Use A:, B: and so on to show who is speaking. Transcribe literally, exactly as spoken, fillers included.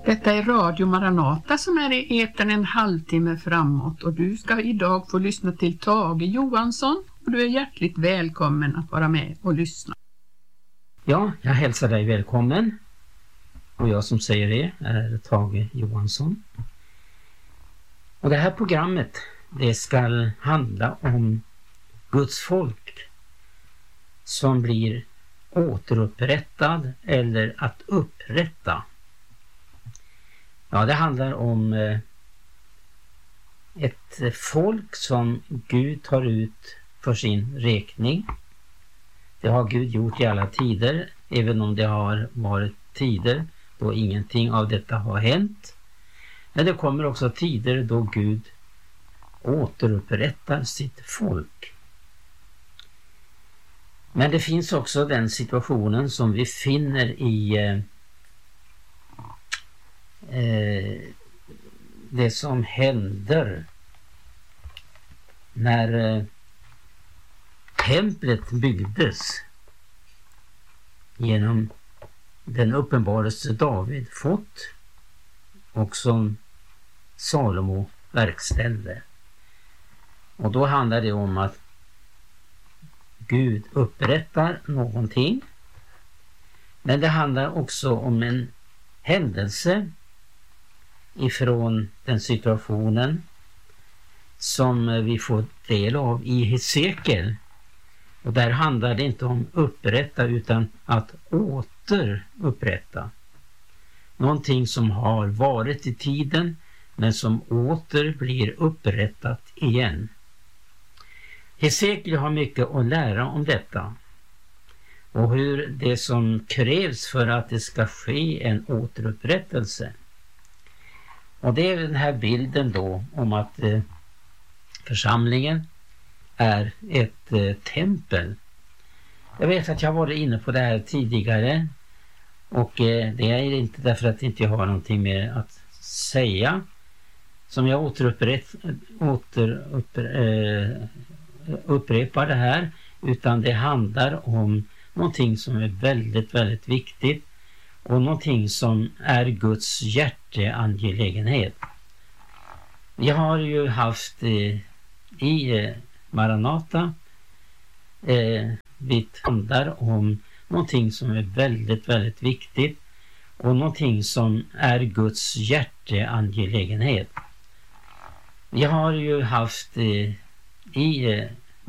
A: Detta är Radio Maranata som är i etern en halvtimme framåt och du ska idag få lyssna till Tage Johansson och du är hjärtligt välkommen att vara med och lyssna.
B: Ja, jag hälsar dig välkommen och jag som säger det är Tage Johansson. Och det här programmet det ska handla om Guds folk som blir återupprättad eller att upprätta. Ja, det handlar om eh, ett folk som Gud tar ut för sin räkning. Det har Gud gjort i alla tider, även om det har varit tider då ingenting av detta har hänt. Men det kommer också tider då Gud återupprättar sitt folk. Men det finns också den situationen som vi finner i eh, eh, det som händer när eh, templet byggdes genom den uppenbarelse David fått och som Salomo verkställde. Och då handlar det om att Gud upprättar någonting. Men det handlar också om en händelse ifrån den situationen som vi får del av i Hesekiel. Och där handlar det inte om upprätta utan att återupprätta. Någonting som har varit i tiden men som åter blir upprättat igen. Hesekiel har mycket att lära om detta och hur det som krävs för att det ska ske en återupprättelse. Och det är den här bilden då om att eh, församlingen är ett eh, tempel. Jag vet att jag varit inne på det här tidigare och eh, det är inte därför att inte jag har någonting mer att säga som jag återupprätt, återupprätt, eh, upprepar det här, utan det handlar om någonting som är väldigt, väldigt viktigt och någonting som är Guds hjärteangelägenhet. Vi har ju haft eh, i eh, Maranata eh, det handlar om någonting som är väldigt, väldigt viktigt och någonting som är Guds hjärteangelägenhet. Vi har ju haft eh, i eh,